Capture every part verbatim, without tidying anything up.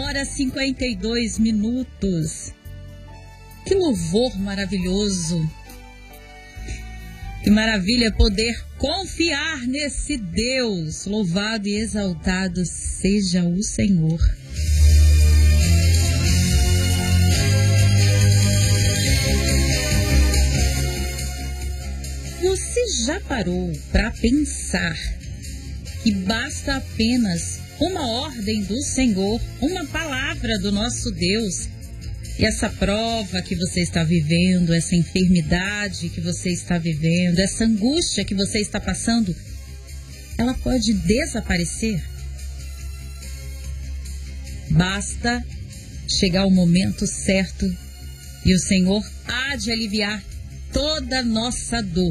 horas e cinquenta e dois minutos. Que louvor maravilhoso. Que maravilha poder confiar nesse Deus. Louvado e exaltado seja o Senhor. Você já parou para pensar que basta apenas uma ordem do Senhor, uma palavra do nosso Deus, e essa prova que você está vivendo, essa enfermidade que você está vivendo, essa angústia que você está passando, ela pode desaparecer? Basta chegar o momento certo e o Senhor há de aliviar toda a nossa dor.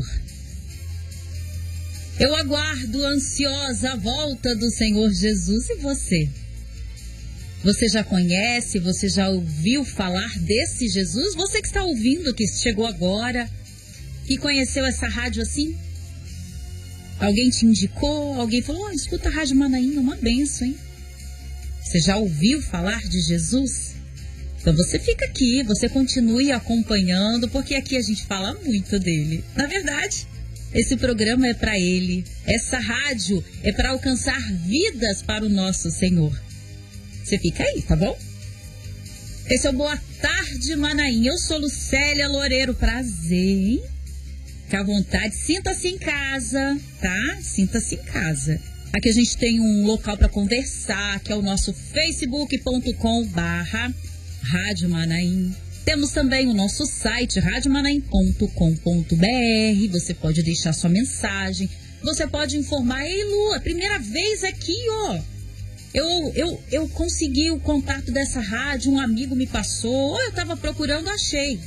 Eu aguardo ansiosa a volta do Senhor Jesus. E você? Você já conhece, você já ouviu falar desse Jesus? Você que está ouvindo, que chegou agora, que conheceu essa rádio assim? Alguém te indicou? Alguém falou, oh, escuta a Rádio Manaim, uma bênção, hein? Você já ouviu falar de Jesus? Então você fica aqui, você continue acompanhando, porque aqui a gente fala muito dele. Na verdade, esse programa é para ele. Essa rádio é para alcançar vidas para o nosso Senhor. Você fica aí, tá bom? Esse é o Boa Tarde Manaim. Eu sou Lucélia Loureiro. Prazer, hein? Fica à vontade. Sinta-se em casa, tá? Sinta-se em casa. Aqui a gente tem um local para conversar, que é o nosso facebook ponto com barra Rádio Manaim. Temos também o nosso site, rádio manaim ponto com ponto b r. Você pode deixar sua mensagem. Você pode informar. Ei, Lu, a primeira vez aqui, ó. Eu, eu, eu consegui o contato dessa rádio, um amigo me passou. Ou eu estava procurando, achei.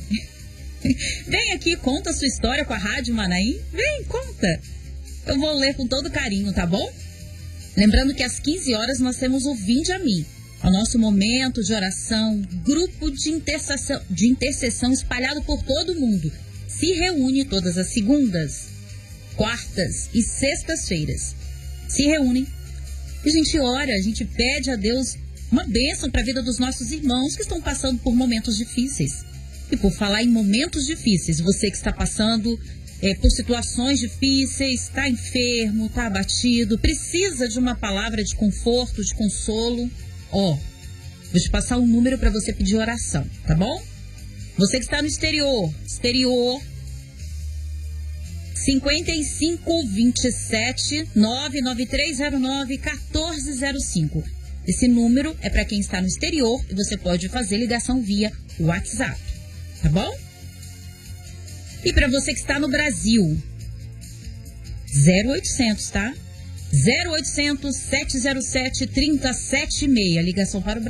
Vem aqui, conta a sua história com a Rádio Manaim. Vem, conta. Eu vou ler com todo carinho, tá bom? Lembrando que às quinze horas nós temos o Vinde a Mim. O nosso momento de oração, grupo de intercessão, de intercessão espalhado por todo mundo. Se reúne todas as segundas, quartas e sextas-feiras. Se reúnem e a gente ora, a gente pede a Deus uma bênção para a vida dos nossos irmãos que estão passando por momentos difíceis. E por falar em momentos difíceis, você que está passando é, por situações difíceis, está enfermo, está abatido, precisa de uma palavra de conforto, de consolo. Ó, vou te passar um número para você pedir oração, tá bom? Você que está no exterior, exterior, cinquenta e cinco, vinte e sete, nove nove três zero nove, um quatro zero cinco. Esse número é para quem está no exterior e você pode fazer ligação via WhatsApp, tá bom? E para você que está no Brasil, zero oitocentos, tá? zero oitocentos, sete zero sete, três zero sete seis, ligação para o Brasil.